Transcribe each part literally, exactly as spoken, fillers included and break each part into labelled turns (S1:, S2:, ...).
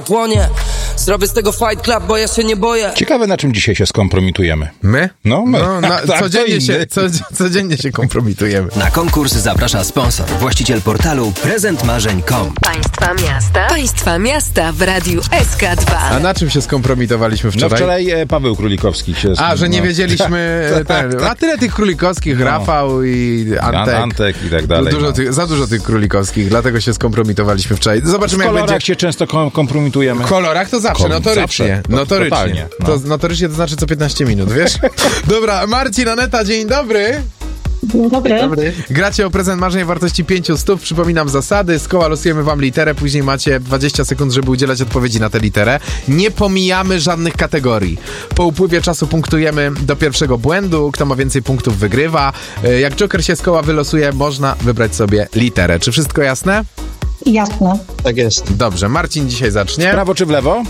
S1: Płonie, zrobię z tego Fight Club, bo ja się nie boję.
S2: Ciekawe, na czym dzisiaj się skompromitujemy.
S3: My?
S2: No, my.
S3: No, na,
S2: tak,
S3: codziennie, się, co, codziennie się kompromitujemy.
S4: Na konkurs zaprasza sponsor, właściciel portalu prezent marzeń kropka com.
S5: Państwa miasta. Państwa miasta w Radiu S K dwa.
S3: A na czym się skompromitowaliśmy
S2: No
S3: wczoraj?
S2: wczoraj e, Paweł Królikowski się...
S3: A, że nie
S2: no.
S3: wiedzieliśmy...
S2: tak,
S3: ten,
S2: tak.
S3: A tyle tych królikowskich,
S2: No.
S3: Rafał i Antek.
S2: Antek i tak dalej.
S3: Dużo
S2: no.
S3: tych, za dużo tych królikowskich, dlatego się skompromitowaliśmy wczoraj.
S2: W
S3: Zobaczymy, jak
S2: kolorach
S3: będzie...
S2: się często kom- kompromitujemy.
S3: W kolorach to zawsze,
S2: Kom-
S3: notorycznie.
S2: zawsze, to-
S3: notorycznie.
S2: totalnie, no.
S3: To notorycznie to znaczy co piętnaście minut, wiesz? Dobra, Marcin, Aneta, dzień dobry.
S6: Dzień dobry.
S3: Dobry. Gracie o prezent marzeń o wartości pięć stów. Przypominam zasady. Z koła losujemy wam literę, później macie dwadzieścia sekund, żeby udzielać odpowiedzi na tę literę. Nie pomijamy żadnych kategorii. Po upływie czasu punktujemy do pierwszego błędu. Kto ma więcej punktów, wygrywa. Jak Joker się z koła wylosuje, można wybrać sobie literę. Czy wszystko jasne?
S6: Jasne.
S7: Tak jest.
S3: Dobrze, Marcin dzisiaj zacznie.
S2: Prawo czy w lewo?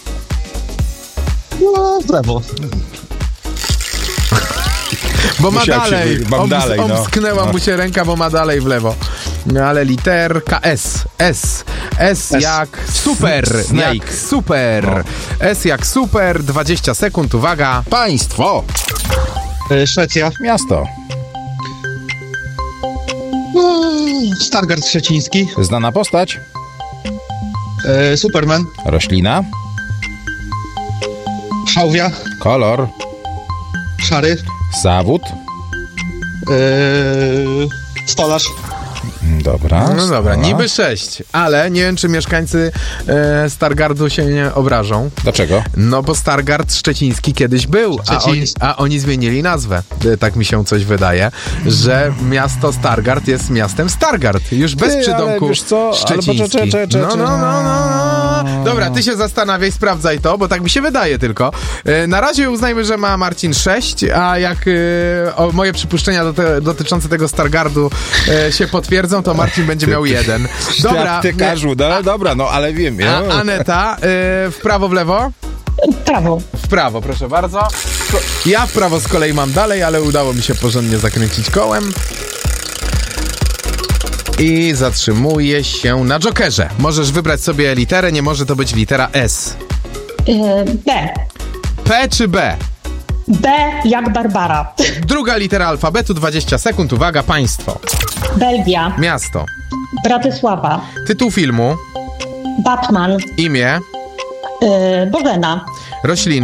S7: No, w lewo.
S3: Bo ma
S2: Musiał się
S3: dalej.
S2: wy- mam
S3: Oms-
S2: dalej, no.
S3: Omsknęła
S2: No.
S3: mu się ręka, bo ma dalej w lewo. No ale literka S. S. S jak super.
S2: Snake.
S3: Jak super.
S2: No.
S3: S jak super. dwadzieścia sekund. Uwaga.
S2: Państwo.
S7: E, Szwecja.
S2: Miasto.
S7: Mm, Stargard Szczeciński.
S2: Znana postać.
S7: E, Superman.
S2: Roślina.
S7: Szałwia.
S2: Kolor.
S7: Szary.
S2: Zawód.
S7: E, stolarz.
S2: Dobra.
S3: No dobra,
S2: stola.
S3: niby sześć, ale nie wiem, czy mieszkańcy e, Stargardu się nie obrażą.
S2: Dlaczego?
S3: No bo Stargard Szczeciński kiedyś był, a oni,
S7: Szczeciński.
S3: a oni zmienili nazwę. E, Tak mi się coś wydaje, że miasto Stargard jest miastem Stargard. Już bez
S2: Ty,
S3: przydomku
S2: ale wiesz co, ale
S3: szczeciński.
S2: poczekaj, czekaj, czekaj,
S3: No, no, no, no, no. Dobra, ty się zastanawiaj, sprawdzaj to, bo tak mi się wydaje tylko. E, Na razie uznajmy, że ma Marcin sześć, a jak e, o, moje przypuszczenia do te, dotyczące tego Stargardu e, się potwierdzą, to Marcin będzie miał jeden. Dobra,
S2: Ty, Każu, no, dobra, no ale wiem. Ja.
S3: a Aneta, y, w prawo, w lewo?
S6: Prawo.
S3: W prawo, proszę bardzo. Ko- Ja w prawo z kolei mam dalej, ale udało mi się porządnie zakręcić kołem. I zatrzymuję się na Jokerze. Możesz wybrać sobie literę, nie może to być litera S.
S6: Yy, B.
S3: P czy B?
S6: B jak Barbara.
S3: Druga litera alfabetu, dwadzieścia sekund. Uwaga, państwo.
S6: Belgia.
S3: Miasto.
S6: Bratysława.
S3: Tytuł filmu.
S6: Batman.
S3: Imię.
S6: Yy, Bożena.
S3: Roślina.